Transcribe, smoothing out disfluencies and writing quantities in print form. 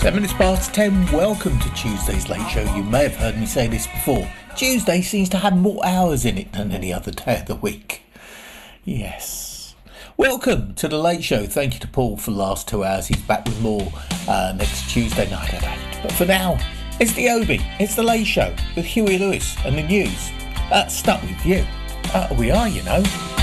7 minutes past 10, welcome to Tuesday's Late Show. You may have heard me say this before. Tuesday seems to have more hours in it than any other day of the week. Yes. Welcome to the Late Show. Thank you to Paul for the last 2 hours. He's back with more next Tuesday night at 8. But for now, it's the Obi. It's the Late Show with Huey Lewis and the news. Stuck with you. We are, you know.